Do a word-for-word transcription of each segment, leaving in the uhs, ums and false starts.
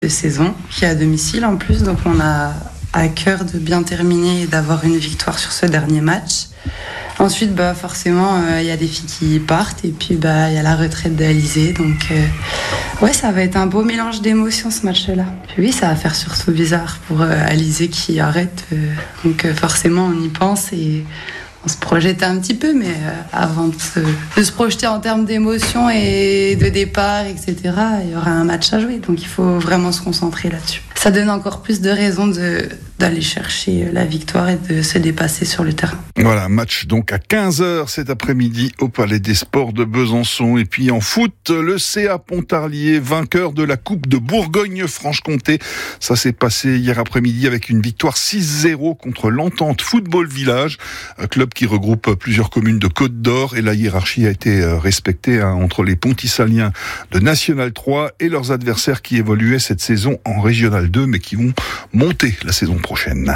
saison, qui est à domicile en plus, donc on a à cœur de bien terminer et d'avoir une victoire sur ce dernier match. Ensuite, bah, forcément, il euh, y a des filles qui partent et puis bah, il y a la retraite d'Alizé. Donc, euh, ouais, ça va être un beau mélange d'émotions ce match-là. Puis oui, ça va faire surtout bizarre pour euh, Alizé qui arrête. Euh, donc, euh, forcément, on y pense et on se projette un petit peu, mais euh, avant de se, de se projeter en termes d'émotions et de départ, et cetera, il y aura un match à jouer. Donc, il faut vraiment se concentrer là-dessus. Ça donne encore plus de raisons de, d'aller chercher la victoire et de se dépasser sur le terrain. Voilà, match donc à quinze heures cet après-midi au Palais des Sports de Besançon. Et puis en foot, le C A Pontarlier, vainqueur de la Coupe de Bourgogne-Franche-Comté. Ça s'est passé hier après-midi avec une victoire six zéro contre l'Entente Football Village, un club qui regroupe plusieurs communes de Côte d'Or. Et la hiérarchie a été respectée hein, entre les Pontissaliens de National trois et leurs adversaires qui évoluaient cette saison en Régional deux, mais qui vont monter la saison prochaine.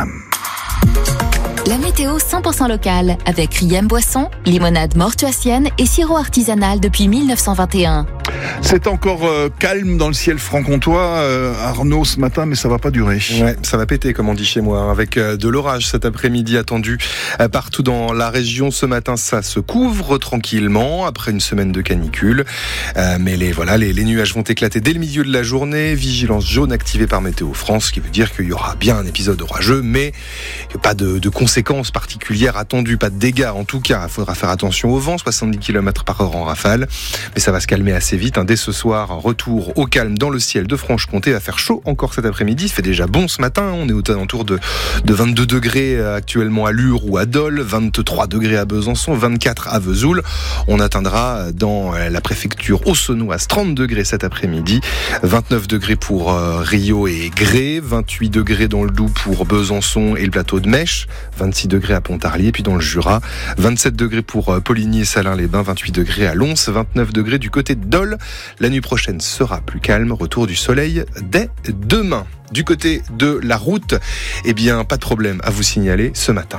La météo cent pour cent locale avec Riem Boisson, limonade mortuacienne et sirop artisanal depuis mille neuf cent vingt et un. C'est encore euh, calme dans le ciel franc-comtois, euh, Arnaud, ce matin, mais ça va pas durer. Ouais, ça va péter, comme on dit chez moi, hein, avec euh, de l'orage cet après-midi attendu euh, partout dans la région. Ce matin, ça se couvre tranquillement après une semaine de canicule. Euh, mais les, voilà, les, les nuages vont éclater dès le milieu de la journée. Vigilance jaune activée par Météo France, ce qui veut dire qu'il y aura bien un épisode orageux, mais pas de, de conséquences particulières attendues, pas de dégâts en tout cas. Il faudra faire attention au vent, soixante-dix kilomètres par heure en rafale, mais ça va se calmer assez vite. Dès ce soir, un retour au calme dans le ciel de Franche-Comté. Va faire chaud encore cet après-midi. Il fait déjà bon ce matin. On est aux alentours de, de vingt-deux degrés actuellement à Lure ou à Dole, vingt-trois degrés à Besançon, vingt-quatre à Vesoul. On atteindra dans la préfecture auxonnoise trente degrés cet après-midi, vingt-neuf degrés pour euh, Rio et Gré, vingt-huit degrés dans le Doubs pour Besançon et le plateau de Mèche, vingt-six degrés à Pontarlier, puis dans le Jura, vingt-sept degrés pour euh, Poligny et Salins-les-Bains, vingt-huit degrés à Lons, vingt-neuf degrés du côté de Dole. La nuit prochaine sera plus calme, retour du soleil dès demain. Du côté de la route, eh bien, pas de problème à vous signaler ce matin.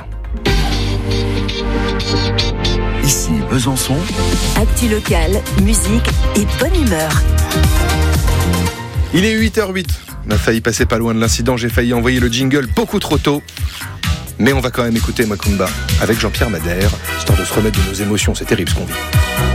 Ici Besançon. Actu locale, musique et bonne humeur. Il est huit heures huit. On a failli passer pas loin de l'incident. J'ai failli envoyer le jingle beaucoup trop tôt. Mais on va quand même écouter Macumba avec Jean-Pierre Madère, histoire de se remettre de nos émotions. C'est terrible ce qu'on vit.